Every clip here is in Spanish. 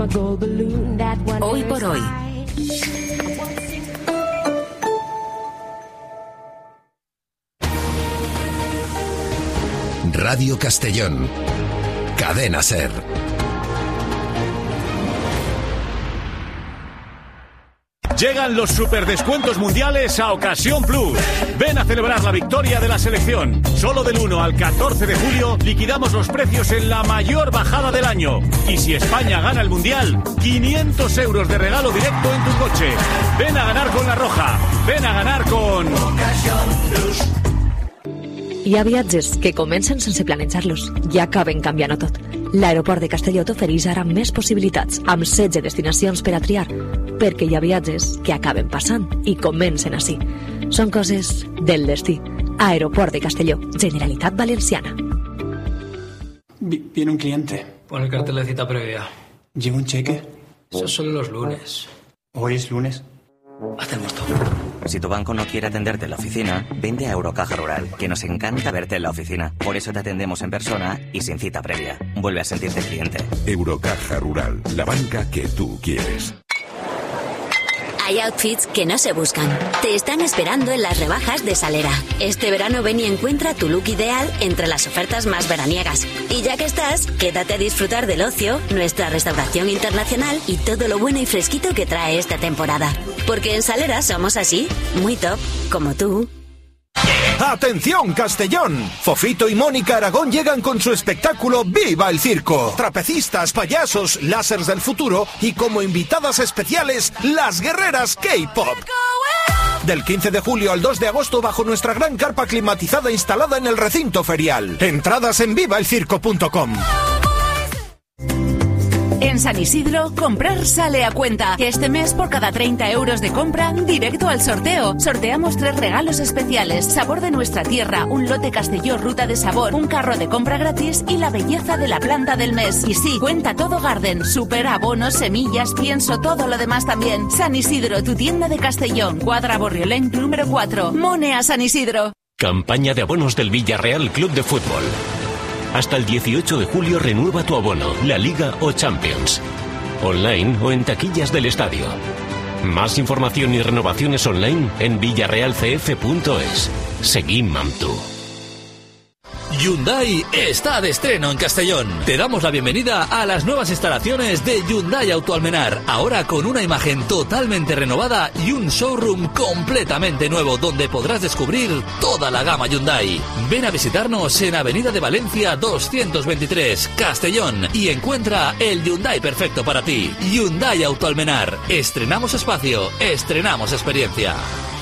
Hoy por hoy. Radio Castellón. Cadena SER. Llegan los superdescuentos mundiales a Ocasión Plus. Ven a celebrar la victoria de la selección. Solo del 1 al 14 de julio liquidamos los precios en la mayor bajada del año. Y si España gana el mundial, 500 euros de regalo directo en tu coche. Ven a ganar con la Roja. Ven a ganar con Ocasión Plus. Hi ha viatges que comencen sense planejar-los i acaben canviant-ho tot. L'aeroport de Castelló t'ofereix ara més possibilitats, amb 16 destinacions per a triar, perquè hi ha viatges que acaben passant i comencen així. Són coses del destí. Aeroport de Castelló, Generalitat Valenciana. Viene un cliente. Pon el cartel de cita previa. ¿Lleva un cheque? Eso solo los lunes. Hoy es lunes. Hacemos todo. Si tu banco no quiere atenderte en la oficina, vente a Eurocaja Rural, que nos encanta verte en la oficina. Por eso te atendemos en persona y sin cita previa. Vuelve a sentirte cliente. Eurocaja Rural, la banca que tú quieres. Hay outfits que no se buscan. Te están esperando en las rebajas de Salera. Este verano ven y encuentra tu look ideal entre las ofertas más veraniegas. Y ya que estás, quédate a disfrutar del ocio, nuestra restauración internacional y todo lo bueno y fresquito que trae esta temporada. Porque en Salera somos así, muy top, como tú. ¡Atención, Castellón! Fofito y Mónica Aragón llegan con su espectáculo ¡Viva el Circo! Trapecistas, payasos, lásers del futuro y como invitadas especiales, las guerreras K-Pop. Del 15 de julio al 2 de agosto bajo nuestra gran carpa climatizada instalada en el recinto ferial. Entradas en vivaelcirco.com. En San Isidro, comprar sale a cuenta. Este mes, por cada 30 euros de compra, directo al sorteo. Sorteamos 3 regalos especiales. Sabor de nuestra tierra, un lote Castelló Ruta de Sabor, un carro de compra gratis y la belleza de la planta del mes. Y sí, cuenta todo Garden. Super, abonos, semillas, pienso, todo lo demás también. San Isidro, tu tienda de Castellón. Cuadra Borriolén, número 4. Mone a San Isidro. Campaña de abonos del Villarreal Club de Fútbol. Hasta el 18 de julio renueva tu abono, la Liga o Champions. Online o en taquillas del estadio. Más información y renovaciones online en villarrealcf.es. Seguim amb tu. Hyundai está de estreno en Castellón. Te damos la bienvenida a las nuevas instalaciones de Hyundai Autoalmenar, ahora con una imagen totalmente renovada y un showroom completamente nuevo donde podrás descubrir toda la gama Hyundai. Ven a visitarnos en Avenida de Valencia 223, Castellón, y encuentra el Hyundai perfecto para ti. Hyundai Autoalmenar. Estrenamos espacio, estrenamos experiencia.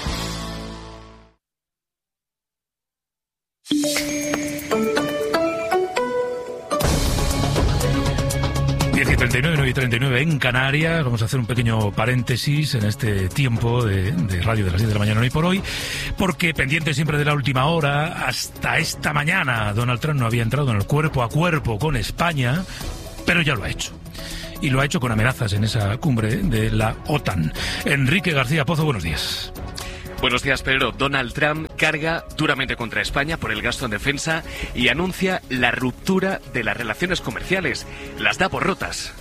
9 y 39 en Canarias. Vamos a hacer un pequeño paréntesis en este tiempo de radio de las 10 de la mañana hoy por hoy, porque pendiente siempre de la última hora, hasta esta mañana Donald Trump no había entrado en el cuerpo a cuerpo con España, pero ya lo ha hecho. Y lo ha hecho con amenazas en esa cumbre de la OTAN. Enrique García Pozo, buenos días. Buenos días, Pedro. Donald Trump carga duramente contra España por el gasto en defensa y anuncia la ruptura de las relaciones comerciales. Las da por rotas.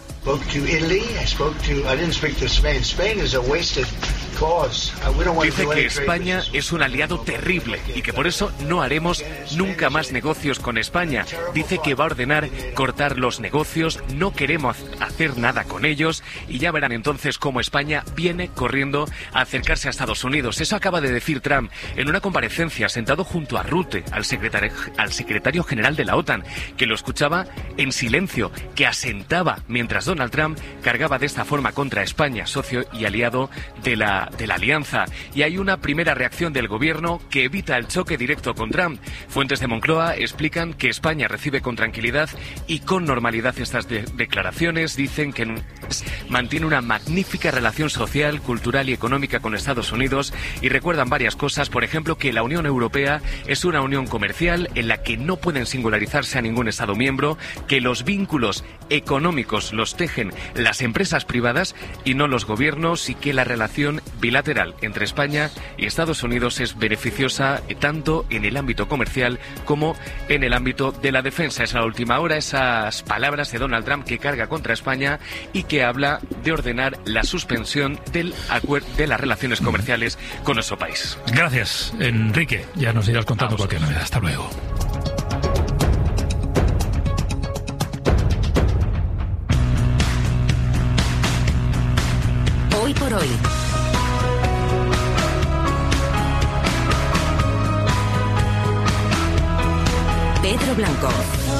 Dice que España es un aliado terrible y que por eso no haremos nunca más negocios con España. Dice que va a ordenar cortar los negocios, no queremos hacer nada con ellos y ya verán entonces cómo España viene corriendo a acercarse a Estados Unidos. Eso acaba de decir Trump en una comparecencia sentado junto a Rutte, al secretario general de la OTAN, que lo escuchaba en silencio, que asentaba mientras Donald Trump cargaba de esta forma contra España, socio y aliado de la alianza. Y hay una primera reacción del gobierno que evita el choque directo con Trump. Fuentes de Moncloa explican que España recibe con tranquilidad y con normalidad estas declaraciones. Dicen que mantiene una magnífica relación social, cultural y económica con Estados Unidos y recuerdan varias cosas, por ejemplo, que la Unión Europea es una unión comercial en la que no pueden singularizarse a ningún Estado miembro, que los vínculos económicos los tejen las empresas privadas y no los gobiernos, y que la relación bilateral entre España y Estados Unidos es beneficiosa tanto en el ámbito comercial como en el ámbito de la defensa. Es la última hora, esas palabras de Donald Trump que carga contra España y que habla de ordenar la suspensión del acuerdo de las relaciones comerciales con nuestro país. Gracias, Enrique. Ya nos irás contando cualquier novedad. Hasta luego. Hoy por hoy. Pedro Blanco.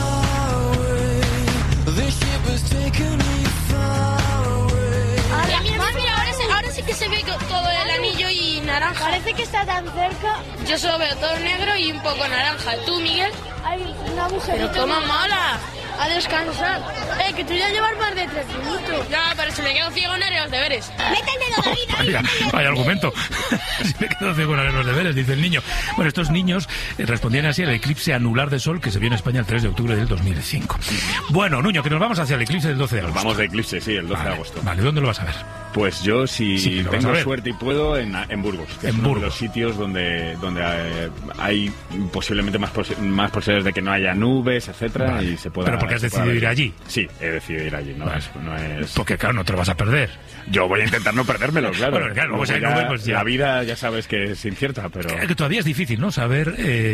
Ahora sí que se ve todo el anillo y naranja. Parece que está tan cerca. Yo solo veo todo negro y un poco naranja. ¿Tú, Miguel? Hay un agujerito. Pero toma mala. A descansar. Que tú ya llevas más de 3 minutos. No, pero si me quedo ciego no haré los deberes. Méteme, David. Vaya argumento. Si me quedo ciego no haré los deberes, dice el niño. Bueno, estos niños respondían así al eclipse anular de sol que se vio en España el 3 de octubre del 2005. Bueno, Nuño, que nos vamos hacia el eclipse del 12 de agosto. Nos vamos de eclipse, sí, el 12 de agosto. Vale, ¿dónde lo vas a ver? Pues yo, si tengo suerte y puedo, en Burgos, que es uno de los sitios donde hay posiblemente más posibilidades de que no haya nubes, etcétera, vale. Y se pueda. ¿Pero porque has decidido ir allí? Sí, he decidido ir allí, no es... Porque claro, no te lo vas a perder. Yo voy a intentar no perdérmelo, claro. Bueno, claro, pues nubes, la vida ya sabes que es incierta, pero... Que todavía es difícil, ¿no? Saber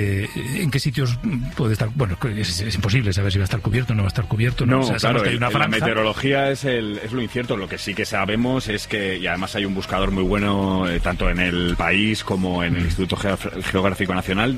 en qué sitios puede estar... Bueno, es imposible saber si va a estar cubierto o no va a estar cubierto. No, o sea, claro, que hay una franja. La meteorología es lo incierto. Lo que sí que sabemos es que, y además hay un buscador muy bueno, tanto en el país como en el Instituto Geográfico Nacional,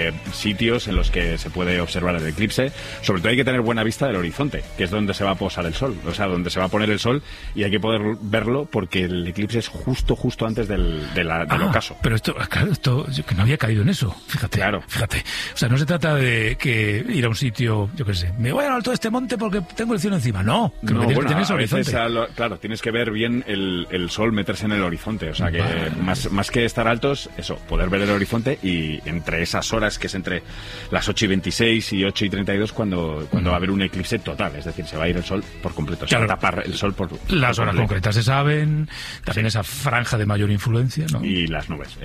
sitios en los que se puede observar el eclipse. Sobre todo hay que tener buena vista del horizonte, que es donde se va a posar el sol, o sea, donde se va a poner el sol, y hay que poder verlo porque el eclipse es justo antes del ocaso. Pero esto yo que no había caído en eso, fíjate. Claro. Fíjate. O sea, no se trata de que ir a un sitio, yo qué sé, me voy al alto de este monte porque tengo el cielo encima. No, que lo que tienes que tener es horizonte. Claro, tienes que ver bien el sol meterse en el horizonte, o sea que más que estar altos, eso, poder ver el horizonte, y entre esas horas, que es entre las 8:26 y 8:32 cuando va a haber un eclipse total, es decir, se va a ir el sol por completo, se va a tapar el sol por las horas concretas se saben, también esa franja de mayor influencia, ¿no? Y las nubes,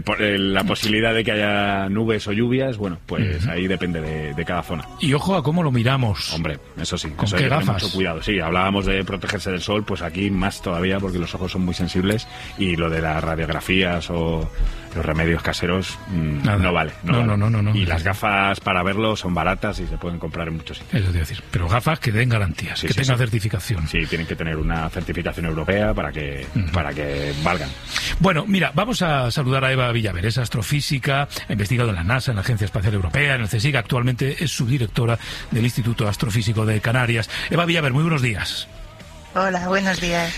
la posibilidad de que haya nubes o lluvias, bueno, pues ahí depende de cada zona. Y ojo a cómo lo miramos. Hombre, eso sí, ¿con eso qué hay que gafas? tener mucho cuidado. Sí, hablábamos de protegerse del sol, pues aquí más todavía, porque los ojos son muy sensibles, y lo de las radiografías o los remedios caseros no vale. No. Y las gafas para verlo son baratas y se pueden comprar en muchos sitios. Eso te iba a decir. Pero gafas que den garantías, que tengan certificación. Sí, tienen que tener una certificación europea para que valgan. Bueno, mira, vamos a saludar a Eva Villaver, es astrofísica, ha investigado en la NASA, en la Agencia Espacial Europea, en el CSIC, actualmente es subdirectora del Instituto Astrofísico de Canarias. Eva Villaver, muy buenos días. Hola, buenos días.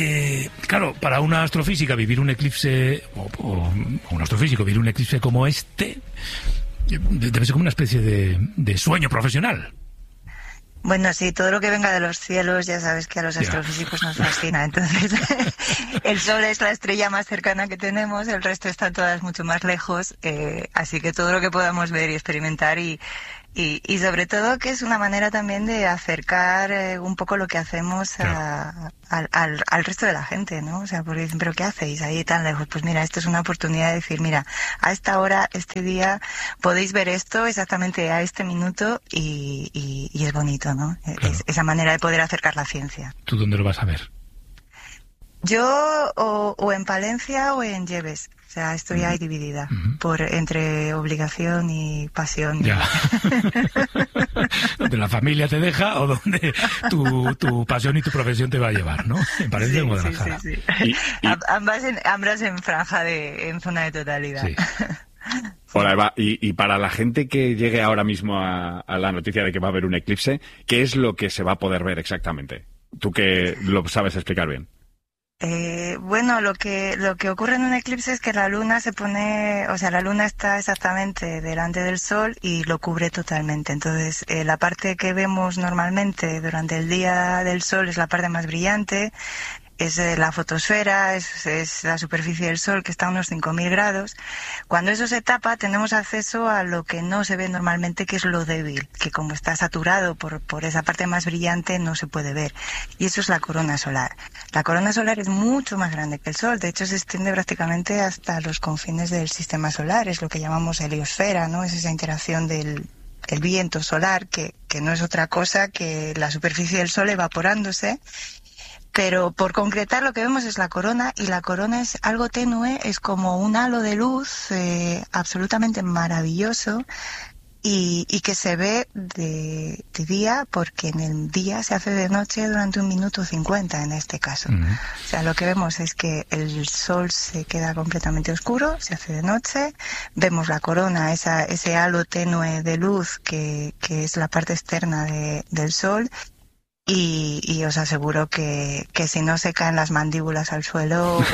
Claro, para una astrofísica vivir un eclipse, o un astrofísico vivir un eclipse como este, debe ser como una especie de sueño profesional. Bueno, sí, todo lo que venga de los cielos, ya sabes que a los astrofísicos nos fascina. Entonces, el Sol es la estrella más cercana que tenemos, el resto están todas mucho más lejos, así que todo lo que podamos ver y experimentar y sobre todo que es una manera también de acercar un poco lo que hacemos al resto de la gente, ¿no? O sea, porque dicen, ¿pero qué hacéis ahí tan lejos? Pues mira, esto es una oportunidad de decir, mira, a esta hora, este día, podéis ver esto exactamente a este minuto y es bonito, ¿no? Claro. Esa manera de poder acercar la ciencia. ¿Tú dónde lo vas a ver? Yo o en Palencia o en Lleves. O sea, estoy ahí dividida entre obligación y pasión. Ya. Donde la familia te deja o donde tu pasión y tu profesión te va a llevar, ¿no? En Palencia o en Guadalajara. Sí. Ambas en franja en zona de totalidad. Sí. Hola, Eva, y para la gente que llegue ahora mismo a la noticia de que va a haber un eclipse, ¿qué es lo que se va a poder ver exactamente? Tú que lo sabes explicar bien. Bueno, lo que ocurre en un eclipse es que la luna la luna está exactamente delante del sol y lo cubre totalmente. Entonces, la parte que vemos normalmente durante el día del sol es la parte más brillante, es la fotosfera, es la superficie del sol que está a unos 5.000 grados. Cuando eso se tapa, tenemos acceso a lo que no se ve normalmente, que es lo débil, que como está saturado por esa parte más brillante, no se puede ver. Y eso es la corona solar. La corona solar es mucho más grande que el sol, de hecho se extiende prácticamente hasta los confines del sistema solar, es lo que llamamos heliosfera, ¿no? Es esa interacción del viento solar, que no es otra cosa que la superficie del sol evaporándose. Pero por concretar lo que vemos es la corona, y la corona es algo tenue, es como un halo de luz absolutamente maravilloso y que se ve de día, porque en el día se hace de noche durante 1 minuto 50 en este caso. O sea, lo que vemos es que el sol se queda completamente oscuro, se hace de noche, vemos la corona, ese halo tenue de luz que es la parte externa del sol. Y os aseguro que si no se caen las mandíbulas al suelo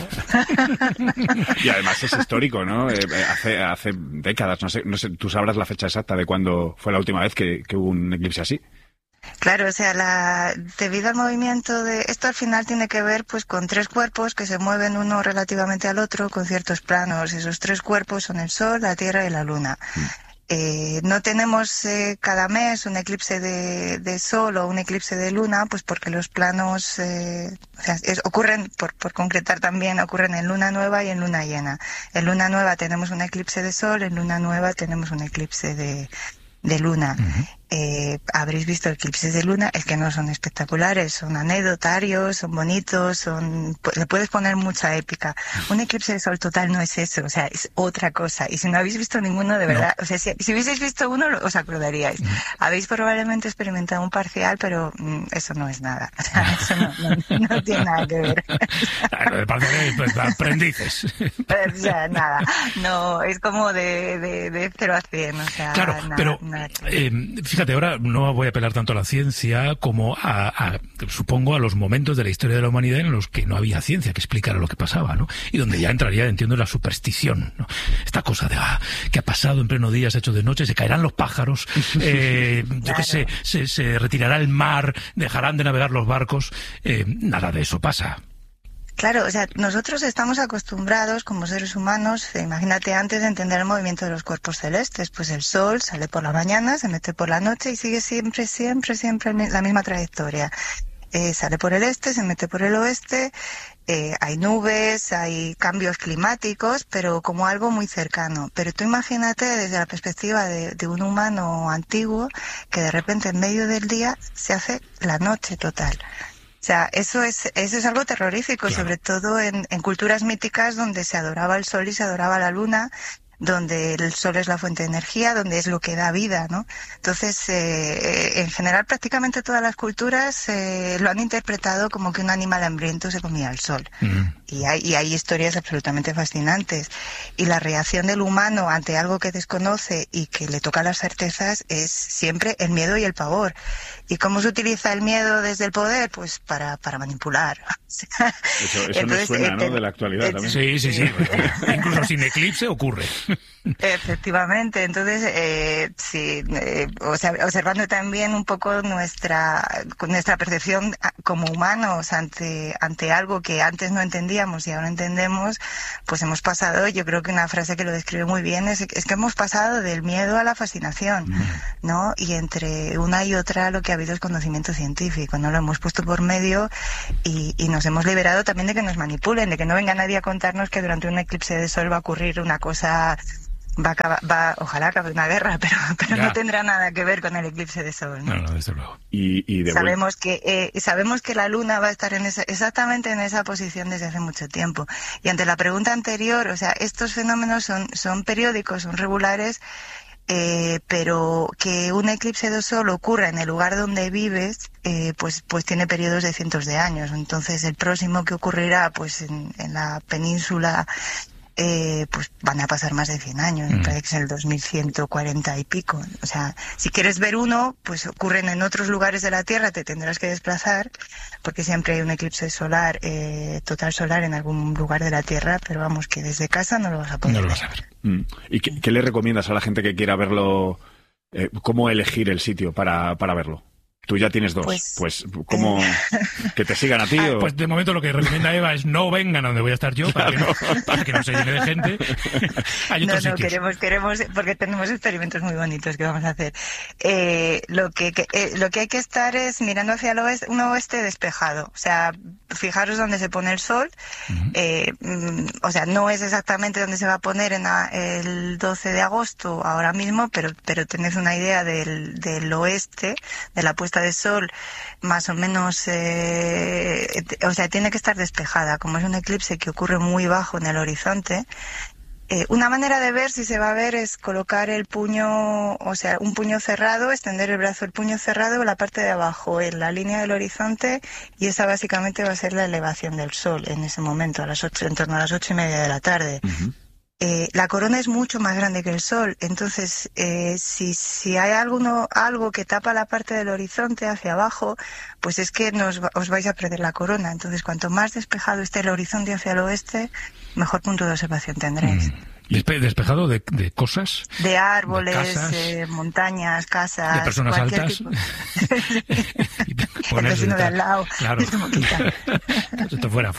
Y además es histórico, ¿no? Hace décadas, no sé, tú sabrás la fecha exacta de cuándo fue la última vez que hubo un eclipse así. Claro, o sea, debido al movimiento de... Esto al final tiene que ver pues con 3 cuerpos que se mueven uno relativamente al otro con ciertos planos. Esos 3 cuerpos son el Sol, la Tierra y la Luna. No tenemos cada mes un eclipse de sol o un eclipse de luna, pues porque los planos ocurren, por concretar también, ocurren en luna nueva y en luna llena. En luna nueva tenemos un eclipse de sol, en luna nueva tenemos un eclipse de luna. Habréis visto eclipses de luna, es que no son espectaculares, son anecdotarios, son bonitos, le puedes poner mucha épica. Un eclipse de sol total no es eso, o sea, es otra cosa. Y si no habéis visto ninguno, de verdad, o sea, si hubieseis visto uno, os acordaríais. Habéis probablemente experimentado un parcial, pero eso no es nada. O sea, eso no tiene nada que ver. Claro, el parcial pues, aprendices. O sea, nada. No, es como de 0 a 100, o sea, claro, nada, pero nada. Fíjate, ahora no voy a apelar tanto a la ciencia como supongo, a los momentos de la historia de la humanidad en los que no había ciencia que explicara lo que pasaba, ¿no? Y donde ya entraría, entiendo, la superstición, ¿no? Esta cosa de que ha pasado en pleno día, se ha hecho de noche, se caerán los pájaros, yo qué sé, se retirará el mar, dejarán de navegar los barcos, nada de eso pasa. Claro, o sea, nosotros estamos acostumbrados como seres humanos, imagínate antes de entender el movimiento de los cuerpos celestes, pues el sol sale por la mañana, se mete por la noche y sigue siempre la misma trayectoria. Sale por el este, se mete por el oeste, hay nubes, hay cambios climáticos, pero como algo muy cercano. Pero tú imagínate desde la perspectiva de un humano antiguo que de repente en medio del día se hace la noche total. O sea, eso es algo terrorífico, claro. Sobre todo en culturas míticas donde se adoraba el sol y se adoraba la luna, donde el sol es la fuente de energía, donde es lo que da vida, ¿no? Entonces, en general, prácticamente todas las culturas lo han interpretado como que un animal hambriento se comía el sol. Y hay historias absolutamente fascinantes. Y la reacción del humano ante algo que desconoce y que le toca las certezas es siempre el miedo y el pavor. ¿Y cómo se utiliza el miedo desde el poder? Pues para manipular. Eso entonces, nos suena, ¿no? De la actualidad también. Sí. Incluso sin eclipse ocurre. Efectivamente, entonces observando también un poco nuestra percepción como humanos ante algo que antes no entendíamos y ahora entendemos, pues hemos pasado, yo creo que una frase que lo describe muy bien es que hemos pasado del miedo a la fascinación, ¿no? Y entre una y otra lo que ha habido es conocimiento científico, ¿no? Lo hemos puesto por medio y nos hemos liberado también de que nos manipulen, de que no venga nadie a contarnos que durante un eclipse de sol va a ocurrir una cosa... ojalá acabe una guerra, pero no tendrá nada que ver con el eclipse de sol, ¿no? No, desde luego. Sabemos que la luna va a estar exactamente en esa posición desde hace mucho tiempo. Y ante la pregunta anterior, o sea, estos fenómenos son periódicos, son regulares, pero que un eclipse de sol ocurra en el lugar donde vives, pues tiene periodos de cientos de años. Entonces el próximo que ocurrirá pues en la península pues van a pasar más de 100 años, me parece que es el 2140 y pico. O sea, si quieres ver uno, pues ocurren en otros lugares de la Tierra, te tendrás que desplazar, porque siempre hay un eclipse solar, total solar en algún lugar de la Tierra, pero vamos, que desde casa no lo vas a poder ver. No lo vas a ver. ¿Y qué le recomiendas a la gente que quiera verlo? ¿Cómo elegir el sitio para verlo? Tú ya tienes 2, pues ¿cómo que te sigan a ti? ¿O? Pues de momento lo que recomienda Eva es no vengan a donde voy a estar yo, para que no se llene de gente. Hay otros sitios. queremos, porque tenemos experimentos muy bonitos que vamos a hacer. Lo que hay que estar es mirando hacia el oeste, un oeste despejado. O sea, fijaros dónde se pone el sol. O sea, no es exactamente donde se va a poner el 12 de agosto ahora mismo, pero tenés una idea del oeste, de la puesta de sol, más o menos, o sea, tiene que estar despejada. Como es un eclipse que ocurre muy bajo en el horizonte, una manera de ver si se va a ver es colocar el puño, o sea, un puño cerrado, extender el brazo, el puño cerrado, la parte de abajo en la línea del horizonte, y esa básicamente va a ser la elevación del sol en ese momento, en torno a las 8:30 de la tarde. La corona es mucho más grande que el sol, entonces si hay algo que tapa la parte del horizonte hacia abajo, pues es que os vais a perder la corona. Entonces, cuanto más despejado esté el horizonte hacia el oeste, mejor punto de observación tendréis. ¿Despejado de cosas? De árboles, de casas, montañas, casas... de personas altas. Tipo. El vecino de al lado. Claro. Esto fuera.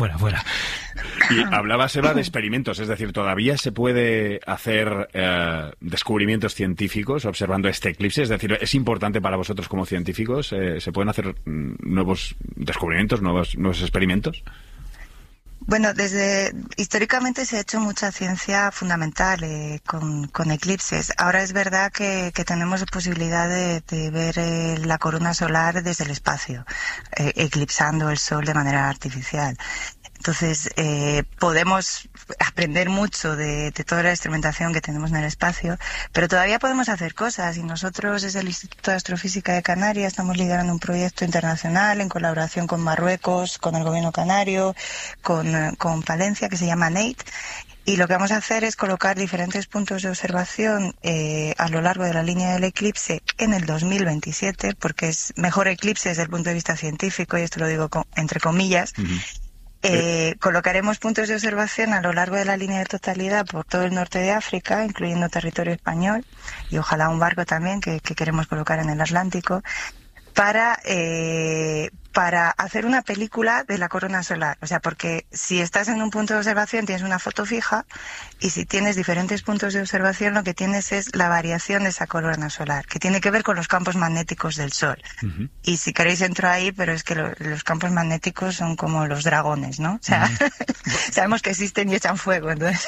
Y hablabas, Eva, de experimentos, es decir, ¿todavía se puede hacer descubrimientos científicos observando este eclipse? Es decir, ¿es importante para vosotros como científicos? ¿Se pueden hacer nuevos descubrimientos, nuevos experimentos? Bueno, históricamente se ha hecho mucha ciencia fundamental con eclipses. Ahora es verdad que tenemos la posibilidad de ver la corona solar desde el espacio, eclipsando el sol de manera artificial. Entonces, podemos aprender mucho de toda la instrumentación que tenemos en el espacio, pero todavía podemos hacer cosas, y nosotros desde el Instituto de Astrofísica de Canarias estamos liderando un proyecto internacional en colaboración con Marruecos, con el gobierno canario, con Palencia, que se llama NATE, y lo que vamos a hacer es colocar diferentes puntos de observación a lo largo de la línea del eclipse en el 2027, porque es mejor eclipse desde el punto de vista científico, y esto lo digo entre comillas. Colocaremos puntos de observación a lo largo de la línea de totalidad por todo el norte de África, incluyendo territorio español, y ojalá un barco también que queremos colocar en el Atlántico, para hacer una película de la corona solar. O sea, porque si estás en un punto de observación tienes una foto fija, y si tienes diferentes puntos de observación lo que tienes es la variación de esa corona solar, que tiene que ver con los campos magnéticos del Sol. Y si queréis entro ahí, pero es que los campos magnéticos son como los dragones, ¿no? O sea, sabemos que existen y echan fuego, entonces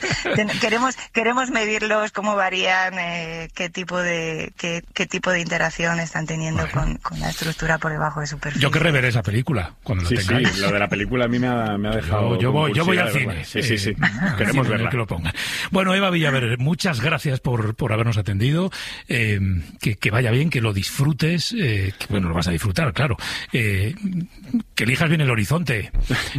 queremos medirlos, cómo varían, qué tipo de interacción están teniendo con la estructura por debajo de superficie. Yo querré ver esa película cuando lo tengáis. Sí, lo de la película a mí me ha dejado... Yo voy al cine. Sí. Queremos verla. Que lo ponga. Bueno, Eva Villaver, muchas gracias por habernos atendido. Que vaya bien, que lo disfrutes. Lo vas a disfrutar, claro. Que elijas bien el horizonte.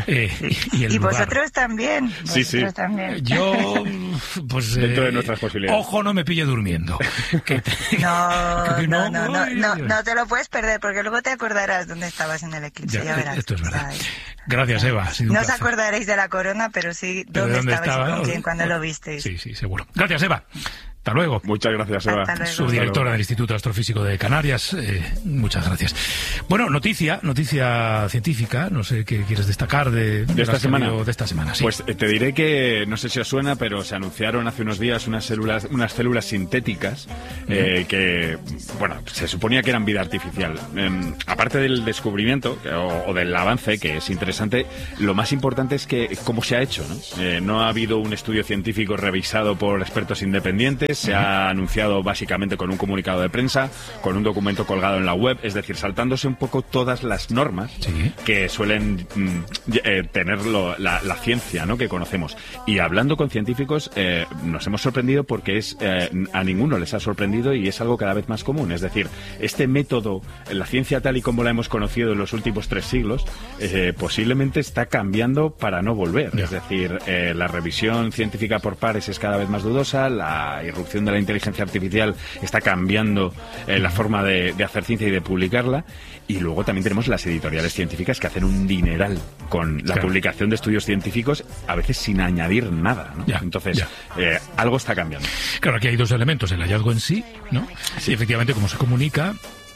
Y vosotros también. También. Yo, pues... dentro de nuestras posibilidades. Ojo, no me pille durmiendo. No te lo puedes perder, porque luego te acordarás dónde estabas en el eclipse, ya verás. Esto es verdad. Gracias, Eva. No os acordaréis de la corona, pero sí dónde estabais y con quién cuando lo visteis. Sí, seguro. Gracias, Eva. Hasta luego. Muchas gracias, Eva. Subdirectora del Instituto Astrofísico de Canarias. Muchas gracias. Bueno, noticia científica. No sé qué quieres destacar de esta semana. De esta semana, sí. Pues te diré que, no sé si os suena, pero se anunciaron hace unos días unas células sintéticas que, se suponía que eran vida artificial. Aparte del descubrimiento o del avance, que es interesante, lo más importante es que cómo se ha hecho, ¿no? No ha habido un estudio científico revisado por expertos independientes, se ha anunciado básicamente con un comunicado de prensa, con un documento colgado en la web, es decir, saltándose un poco todas las normas que suelen tener la ciencia, ¿no?, que conocemos. Y hablando con científicos, nos hemos sorprendido porque a ninguno les ha sorprendido y es algo cada vez más común. Es decir, este método, la ciencia tal y como la hemos conocido en los últimos 3 siglos, posiblemente está cambiando para no volver. Es decir, la revisión científica por pares es cada vez más dudosa, la irrupción de la inteligencia artificial está cambiando la forma de hacer ciencia y de publicarla, y luego también tenemos las editoriales científicas que hacen un dineral con la publicación de estudios científicos, a veces sin añadir nada, ¿no? Entonces, algo está cambiando. Claro, aquí hay 2 elementos: el hallazgo en sí, ¿no? Sí, efectivamente, cómo se comunica.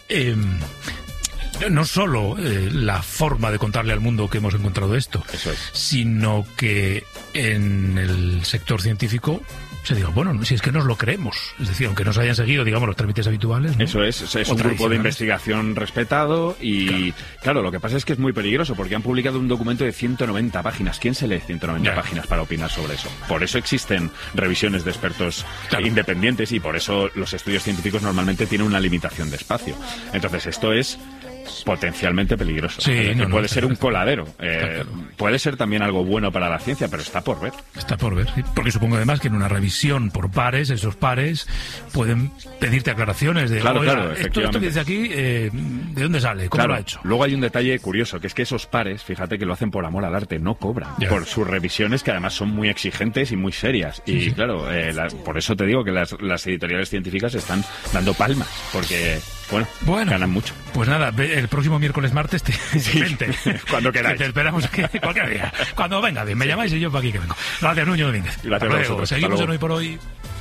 No solo la forma de contarle al mundo que hemos encontrado esto, sino que en el sector científico se diga, bueno, si es que nos lo creemos. Es decir, aunque no se hayan seguido, digamos, los trámites habituales, ¿no? Eso es un grupo de investigación respetado y, claro, lo que pasa es que es muy peligroso porque han publicado un documento de 190 páginas. ¿Quién se lee 190 páginas para opinar sobre eso? Por eso existen revisiones de expertos independientes y por eso los estudios científicos normalmente tienen una limitación de espacio. Entonces, esto es potencialmente peligroso. Puede ser un coladero. Puede ser también algo bueno para la ciencia, pero está por ver. Está por ver, sí. Porque supongo además que en una revisión por pares, esos pares pueden pedirte aclaraciones de esto que dice aquí, ¿de dónde sale? ¿Cómo lo ha hecho? Luego hay un detalle curioso, que es que esos pares, fíjate que lo hacen por amor al arte, no cobran por sus revisiones, que además son muy exigentes y muy serias. Y claro, por eso te digo que las editoriales científicas están dando palmas, porque bueno, ganan mucho. Pues nada, el próximo miércoles, martes, vente. Cuando queráis. Te esperamos cualquier día. Cuando venga bien, me llamáis y yo para aquí que vengo. Gracias, Nuño Domínguez. Gracias a vosotros. Seguimos en Hoy por Hoy.